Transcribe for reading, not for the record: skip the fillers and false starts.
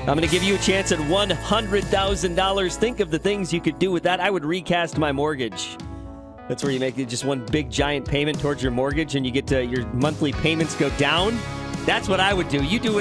I'm going to give you a chance at $100,000. Think of the things you could do with that. I would recast my mortgage. That's where you make just one big giant payment towards your mortgage and you get to your monthly payments go down. That's what I would do. You do